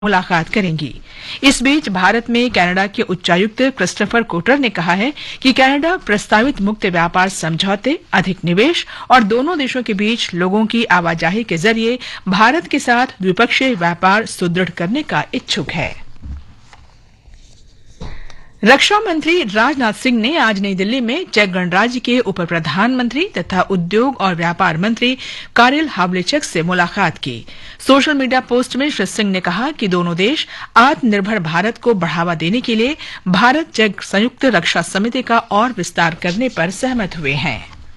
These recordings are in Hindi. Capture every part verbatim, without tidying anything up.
मुलाकात करेंगी। इस बीच भारत में कनाडा के उच्चायुक्त क्रिस्टोफर कोटर ने कहा है कि कनाडा प्रस्तावित मुक्त व्यापार समझौते, अधिक निवेश और दोनों देशों के बीच लोगों की आवाजाही के जरिए भारत के साथ द्विपक्षीय व्यापार सुदृढ़ करने का इच्छुक है। रक्षा मंत्री राजनाथ सिंह ने आज नई दिल्ली में चेक गणराज्य के उप प्रधानमंत्री तथा उद्योग और व्यापार मंत्री कारिल हावलेचक से मुलाकात की। सोशल मीडिया पोस्ट में श्री सिंह ने कहा कि दोनों देश आत्मनिर्भर भारत को बढ़ावा देने के लिए भारत चेक संयुक्त रक्षा समिति का और विस्तार करने पर सहमत हुए हैं।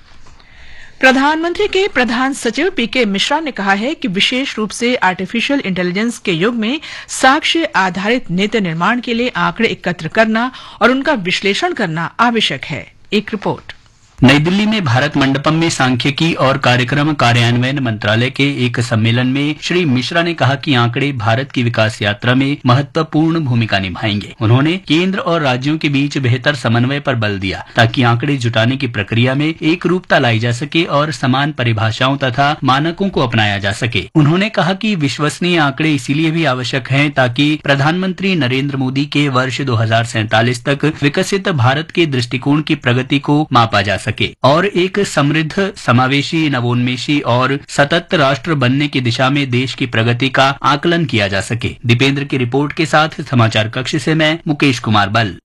प्रधानमंत्री के प्रधान सचिव पीके मिश्रा ने कहा है कि विशेष रूप से आर्टिफिशियल इंटेलिजेंस के युग में साक्ष्य आधारित नीति निर्माण के लिए आंकड़े एकत्र करना और उनका विश्लेषण करना आवश्यक है। एक रिपोर्ट। नई दिल्ली में भारत मंडपम में सांख्यिकी और कार्यक्रम कार्यान्वयन मंत्रालय के एक सम्मेलन में श्री मिश्रा ने कहा कि आंकड़े भारत की विकास यात्रा में महत्वपूर्ण भूमिका निभाएंगे। उन्होंने केंद्र और राज्यों के बीच बेहतर समन्वय पर बल दिया ताकि आंकड़े जुटाने की प्रक्रिया में एक रूपता लाई जा सके और समान परिभाषाओं तथा मानकों को अपनाया जा सके। उन्होंने कहा कि विश्वसनीय आंकड़े इसीलिए भी आवश्यक हैं ताकि प्रधानमंत्री नरेंद्र मोदी के वर्ष दो हजार सैंतालीस तक विकसित भारत के दृष्टिकोण की प्रगति को मापा जा सके और एक समृद्ध, समावेशी, नवोन्मेषी और सतत राष्ट्र बनने की दिशा में देश की प्रगति का आकलन किया जा सके। दीपेंद्र की रिपोर्ट के साथ समाचार कक्ष से मैं मुकेश कुमार बल।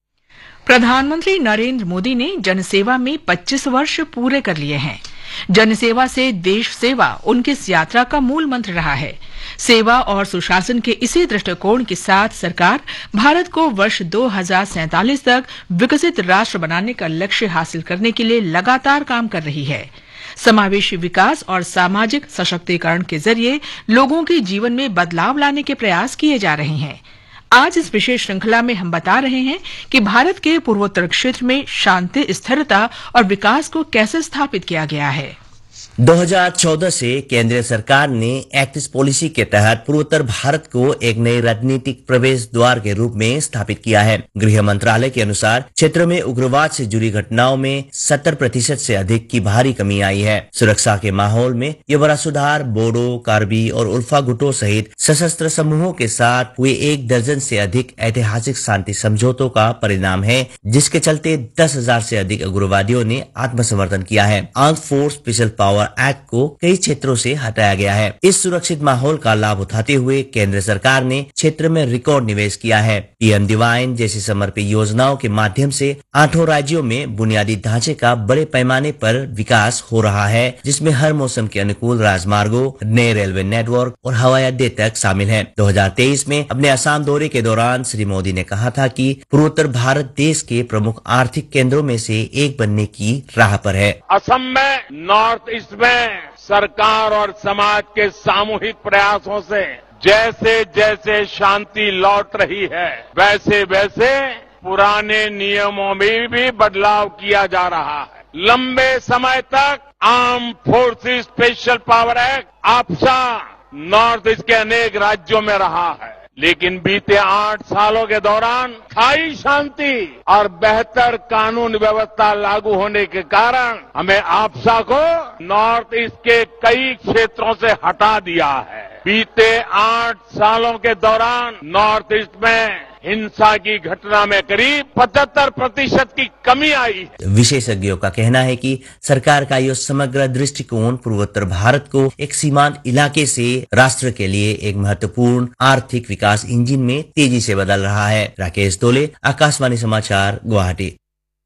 प्रधानमंत्री नरेंद्र मोदी ने जनसेवा में पच्चीस वर्ष पूरे कर लिए हैं। जनसेवा से देश सेवा उनकी इस यात्रा का मूल मंत्र रहा है। सेवा और सुशासन के इसी दृष्टिकोण के साथ सरकार भारत को वर्ष दो हजार सैंतालीस तक विकसित राष्ट्र बनाने का लक्ष्य हासिल करने के लिए लगातार काम कर रही है। समावेशी विकास और सामाजिक सशक्तिकरण के जरिए लोगों के जीवन में बदलाव लाने के प्रयास किए जा रहे हैं। आज इस विशेष श्रृंखला में हम बता रहे हैं कि भारत के पूर्वोत्तर क्षेत्र में शांति, स्थिरता और विकास को कैसे स्थापित किया गया है। दो हज़ार चौदह से केंद्र सरकार ने एक्ट ईस्ट पॉलिसी के तहत पूर्वोत्तर भारत को एक नए राजनीतिक प्रवेश द्वार के रूप में स्थापित किया है। गृह मंत्रालय के अनुसार क्षेत्र में उग्रवाद से जुड़ी घटनाओं में सत्तर प्रतिशत से अधिक की भारी कमी आई है। सुरक्षा के माहौल में ये बड़ा सुधार बोडो, कार्बी और उल्फा गुटों सहित सशस्त्र समूहों के साथ हुए एक दर्जन से अधिक ऐतिहासिक शांति समझौतों का परिणाम है, जिसके चलते दस हजार से अधिक उग्रवादियों ने आत्मसमर्पण किया है। Armed force special power act को कई क्षेत्रों से हटाया गया है। इस सुरक्षित माहौल का लाभ उठाते हुए केंद्र सरकार ने क्षेत्र में रिकॉर्ड निवेश किया है। पीएम डिवाइन जैसी समर्पित योजनाओं के माध्यम से आठों राज्यों में बुनियादी ढांचे का बड़े पैमाने पर विकास हो रहा है, जिसमें हर मौसम के अनुकूल राजमार्गों, नए रेलवे नेटवर्क और हवाई अड्डे तक शामिल है। दो हजार तेईस में अपने असम दौरे के दौरान श्री मोदी ने कहा था कि पूर्वोत्तर भारत देश के प्रमुख आर्थिक केंद्रों में से एक बनने की राह पर है। असम में नॉर्थ ईस्ट में सरकार और समाज के सामूहिक प्रयासों से जैसे जैसे शांति लौट रही है, वैसे वैसे पुराने नियमों में भी बदलाव किया जा रहा है। लंबे समय तक arm forces special power act आपसा नॉर्थ ईस्ट के अनेक राज्यों में रहा है, लेकिन बीते आठ सालों के दौरान स्थायी शांति और बेहतर कानून व्यवस्था लागू होने के कारण हमें आपसा को नॉर्थ ईस्ट के कई क्षेत्रों से हटा दिया है। बीते आठ सालों के दौरान नॉर्थ ईस्ट में हिंसा की घटना में करीब पचहत्तर प्रतिशत की कमी आई है। विशेषज्ञों का कहना है कि सरकार का यह समग्र दृष्टिकोण पूर्वोत्तर भारत को एक सीमांत इलाके से राष्ट्र के लिए एक महत्वपूर्ण आर्थिक विकास इंजन में तेजी से बदल रहा है। राकेश दोले, आकाशवाणी समाचार, गुवाहाटी।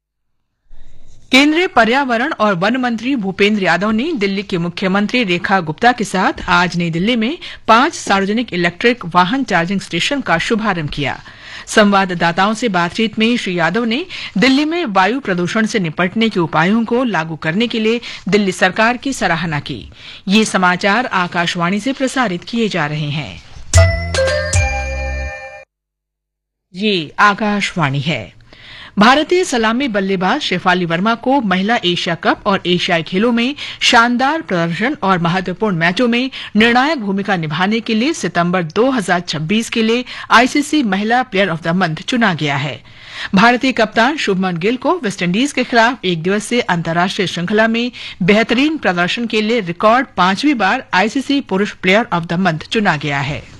केंद्रीय पर्यावरण और वन मंत्री भूपेंद्र यादव ने दिल्ली की मुख्यमंत्री रेखा गुप्ता के साथ आज नई दिल्ली में पांच सार्वजनिक इलेक्ट्रिक वाहन चार्जिंग स्टेशन का शुभारंभ किया। संवाददाताओं से बातचीत में श्री यादव ने दिल्ली में वायु प्रदूषण से निपटने के उपायों को लागू करने के लिए दिल्ली सरकार की सराहना की। ये समाचार आकाशवाणी से प्रसारित किए जा रहे हैं। ये आकाशवाणी है। भारतीय सलामी बल्लेबाज शेफाली वर्मा को महिला एशिया कप और एशियाई खेलों में शानदार प्रदर्शन और महत्वपूर्ण मैचों में निर्णायक भूमिका निभाने के लिए सितंबर दो हजार छब्बीस के लिए आईसीसी महिला प्लेयर ऑफ द मंथ चुना गया है। भारतीय कप्तान शुभमन गिल को वेस्टइंडीज के खिलाफ एक दिवसीय अंतर्राष्ट्रीय श्रृंखला में बेहतरीन प्रदर्शन के लिए रिकॉर्ड पांचवी बार आईसीसी पुरुष प्लेयर ऑफ द मंथ चुना गया है।